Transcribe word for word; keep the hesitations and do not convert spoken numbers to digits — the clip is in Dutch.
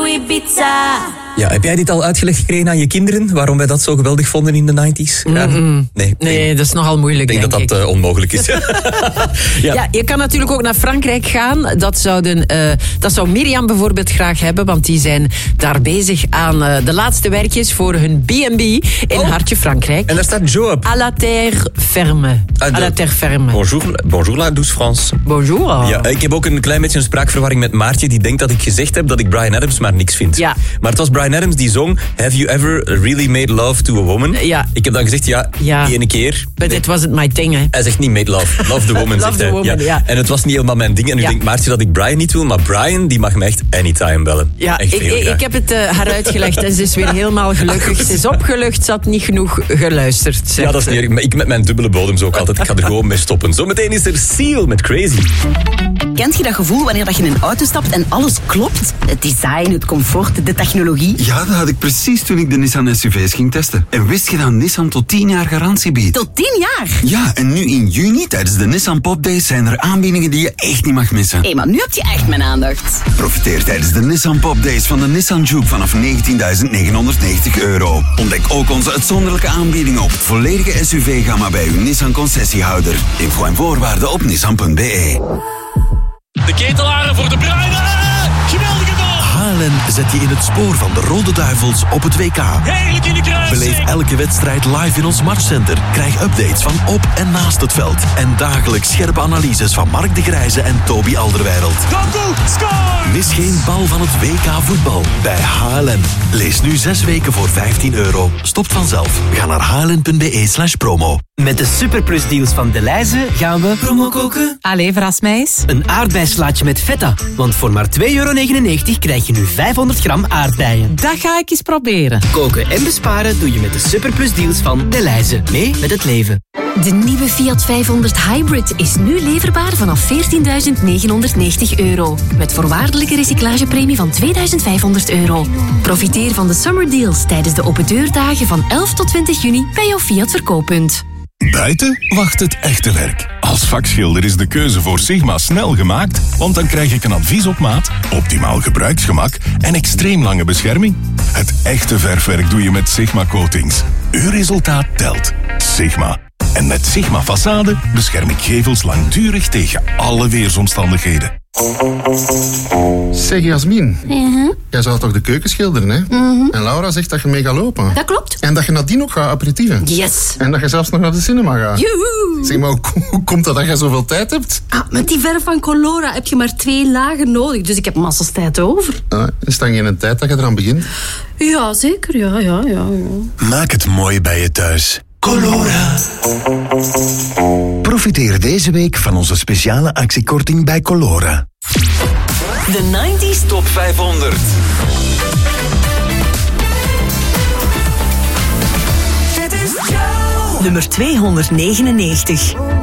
Ibiza. Ja, heb jij dit al uitgelegd gekregen aan je kinderen? Waarom wij dat zo geweldig vonden in de negentig? Ja, nee, nee, dat is nogal moeilijk, ik denk, denk dat dat uh, onmogelijk is. ja. ja, je kan natuurlijk ook naar Frankrijk gaan. Dat, zouden, uh, dat zou Mirjam bijvoorbeeld graag hebben, want die zijn daar bezig aan uh, de laatste werkjes voor hun B en B in oh. Hartje Frankrijk. En daar staat Joe op. À la terre ferme. Ah, à la terre ferme. Bonjour, bonjour la douce France. Bonjour. Ja, ik heb ook een klein beetje een spraakverwarring met Maartje, die denkt dat ik gezegd heb dat ik Bryan Adams maar niks vind. Ja. Maar het was Bryan Adams die zong Have you ever really made love to a woman? Ja. Ik heb dan gezegd, ja, ja. die ene keer. But nee. it wasn't my thing, hè. Hij zegt niet made love. Love the woman, love zegt the hij. woman, ja. ja. En het was niet helemaal mijn ding. En nu ja. denkt Maartje dat ik Bryan niet wil, maar Bryan, die mag me echt anytime bellen. Ja, echt ik, ik, ik heb het uh, haar uitgelegd en ze is weer helemaal gelukkig. Ze is opgelucht, ze had niet genoeg geluisterd. Ja, dat is niet erg. Ik met mijn dubbele bodems ook altijd. Ik ga er gewoon mee stoppen. Zometeen is er Seal met Crazy. Kent je dat gevoel wanneer je in een auto stapt en alles klopt? Het design, het comfort, de technologie. Ja, dat had ik precies toen ik de Nissan S U V's ging testen. En wist je dat Nissan tot tien jaar garantie biedt? Tot tien jaar? Ja, en nu in juni tijdens de Nissan Pop Days zijn er aanbiedingen die je echt niet mag missen. Hé, hey, maar nu heb je echt mijn aandacht. Profiteer tijdens de Nissan Pop Days van de Nissan Juke vanaf negentienduizend negenhonderdnegentig euro. Ontdek ook onze uitzonderlijke aanbiedingen op het volledige S U V-gamma bij uw Nissan concessiehouder. Info en voorwaarden op nissan punt b e. De ketelaren voor de Bruyne. Geweldige bal. Haarlem zet je in het spoor van de Rode Duivels op het W K. Heerlijk in de kruising. Beleef elke wedstrijd live in ons matchcenter. Krijg updates van op en naast het veld. En dagelijks scherpe analyses van Mark de Grijze en Toby Alderweireld. Danko, score! Mis geen bal van het W K voetbal bij H L M. Lees nu zes weken voor vijftien euro. Stopt vanzelf. Ga naar h l n punt b e slash promo. Met de Superplus deals van Delhaize gaan we promo koken. Allee, verras mij eens. Een aardbeislaatje met feta. Want voor maar twee euro negenennegentig krijg je nu vijfhonderd gram aardbeien. Dat ga ik eens proberen. Koken en besparen doe je met de Superplus deals van Delhaize. Mee met het leven. De nieuwe Fiat vijfhonderd Hybrid is nu leverbaar vanaf veertienduizend negenhonderdnegentig euro. Met voorwaardelijke recyclagepremie van tweeduizend vijfhonderd euro. Profiteer van de summer deals tijdens de open deurdagen van elf tot twintig juni bij jouw Fiat verkooppunt. Buiten wacht het echte werk. Als vakschilder is de keuze voor Sigma snel gemaakt, want dan krijg ik een advies op maat, optimaal gebruiksgemak en extreem lange bescherming. Het echte verfwerk doe je met Sigma Coatings. Uw resultaat telt. Sigma. En met Sigma Façade bescherm ik gevels langdurig tegen alle weersomstandigheden. Zeg Jasmin, uh-huh. jij zou toch de keuken schilderen, hè? Uh-huh. En Laura zegt dat je mee gaat lopen. Dat klopt. En dat je nadien ook gaat aperitieven. Yes. En dat je zelfs nog naar de cinema gaat. Joehoe. Zeg maar, hoe, hoe komt dat dat je zoveel tijd hebt? Ah, met die verf van Colora heb je maar twee lagen nodig, dus ik heb massas tijd over. Ah, is dan geen tijd dat je eraan begint? Ja, zeker. Ja, ja, ja, ja. Maak het mooi bij je thuis. Colora. Profiteer deze week van onze speciale actiekorting bij Colora. De negentig Top vijfhonderd. Nummer tweehonderdnegenennegentig.